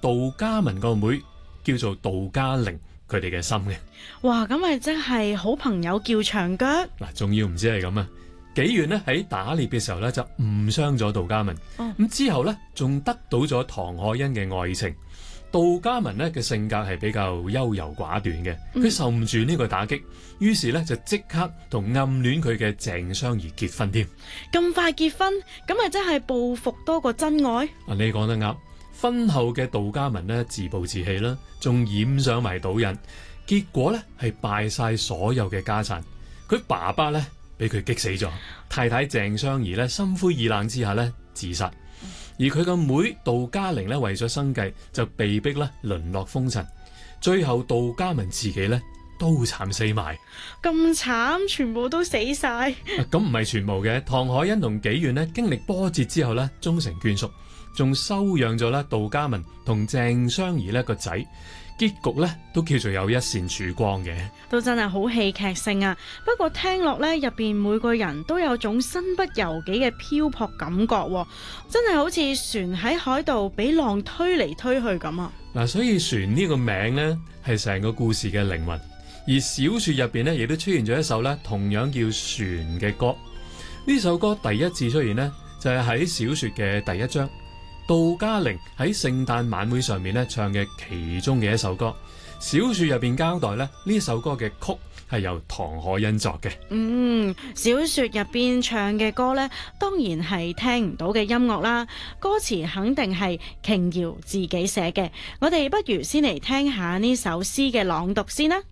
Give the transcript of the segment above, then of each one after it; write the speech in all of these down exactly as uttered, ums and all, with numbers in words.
杜嘉文個妹叫做杜嘉玲佢哋嘅心嘅。 哇，咁咪真係好朋友叫長腳嗱，仲要唔知係咁啊！紀元呢喺打獵嘅時候呢，就誤傷咗杜嘉文，咁、哦、之後呢，仲得到咗唐可欣嘅愛情。杜嘉文呢嘅性格係比較優柔寡斷嘅，佢受唔住呢個打擊，於是呢就即刻同暗戀佢嘅鄭雙兒結婚添。 咁快結婚，咁咪真係報復多過真愛？ 啊，你講得啱。婚後嘅杜嘉文呢自暴自棄啦，仲染上埋賭癮，結果呢係敗晒所有嘅家產。佢爸爸呢俾佢激死咗，太太鄭雙兒呢心灰意冷之下呢自殺。而佢個妹杜嘉玲咧為咗生計就被逼咧淪落風塵，最後杜嘉文自己咧都慘死埋。 咁慘，全部都死晒。 咁唔係全部嘅，唐可欣同紀元咧經歷波折之後咧終成眷屬，仲收養咗咧杜嘉文同鄭雙兒咧個仔。結局咧都叫做有一線曙光嘅， 都真係好戲劇性啊！不過聽落咧，入邊每個人都有種身不由己嘅漂泊感覺，真係好似船喺海度俾浪推嚟推去咁啊！ 嗱，所以船呢個名呢係成個故事嘅靈魂，而小說入邊呢亦都出現咗一首咧同樣叫船嘅歌。呢首歌第一次出現呢，就係喺小說嘅第一章。杜嘉玲喺聖誕晚會上面咧唱嘅其中嘅一首歌，小說入邊交代咧呢首歌嘅曲係由唐可欣作嘅。 嗯，小說入邊唱嘅歌呢，當然係聽唔到嘅音樂啦，歌詞肯定係瓊瑤自己寫嘅。我哋不如先嚟聽下呢首詩嘅朗讀先啦。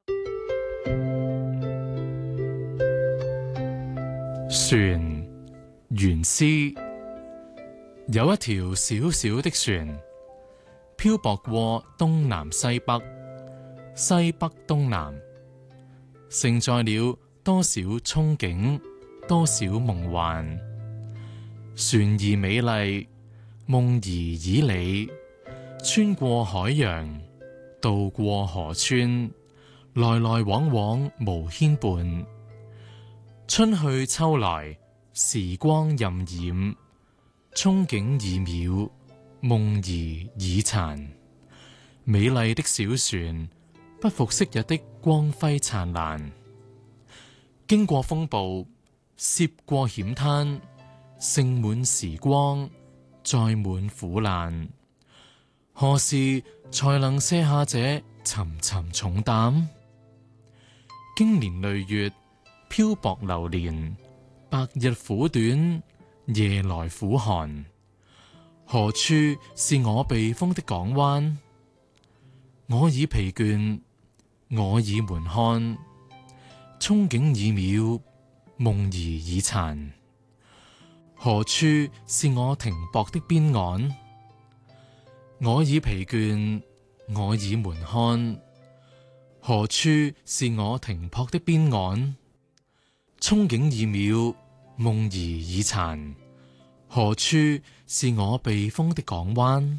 船，原詩。有一條小小的船，漂泊過東南西北，西北東南，承載了多少憧憬，多少夢幻。船兒美麗，夢兒以理，穿過海洋，渡過河川，來來往往無牽絆。春去秋來，時光荏苒。憧憬已渺，夢兒已殘。美麗的小船，不復昔日的光輝燦爛。經過風暴，涉過險灘，盛滿時光，載滿苦難。何時才能卸下這沉沉重擔？經年累月，漂泊流連，白日苦短，夜來苦寒，何處是我避風的港灣？我已疲倦，我已門看，憧憬已渺，夢兒已殘。何處是我停泊的邊岸？我已疲倦，我已門看，何處是我停泊的邊岸？憧憬已渺，夢兒已殘。何處是我避風的港灣？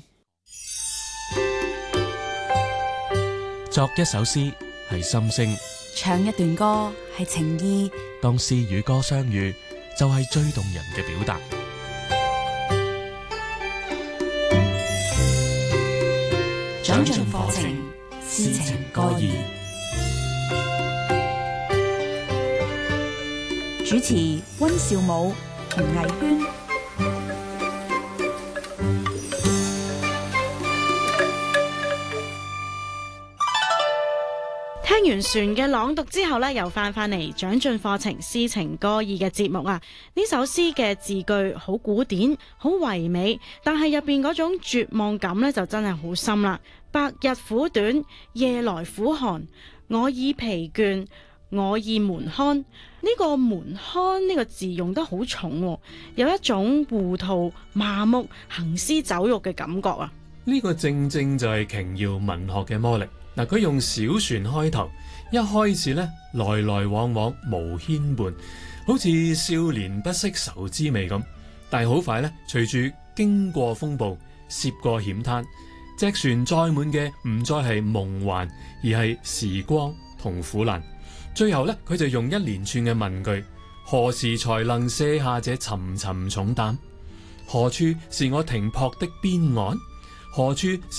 作一首詩係心聲， 唱一段歌係情意。 當詩與歌相遇，就係最動人嘅表達。 長進課程，詩情歌意。主持溫兆武、洪藝軒。 聽完船嘅朗讀之後呢，又翻返嚟長進課程詩情歌意嘅節目啊！呢首詩嘅字句好古典，好唯美，但係入邊嗰種絕望感呢，就真係好深啦。白日苦短，夜來苦寒，我已疲倦，我已門看。呢個門看呢個字用得好重，有一種糊塗、麻木、行屍走肉嘅感覺啊！ 呢個正正就係瓊瑤文學嘅魔力。嗱，佢用小船開頭，一開始呢，來來往往無牽絆，好似少年不識愁滋味咁。但係好快呢，隨住經過風暴，涉過險灘，隻船載滿嘅唔再係夢幻，而係時光同苦難。最後呢，佢就用一連串嘅問句：何時才能卸下這沉沉重擔？何處是我停泊的邊岸？何處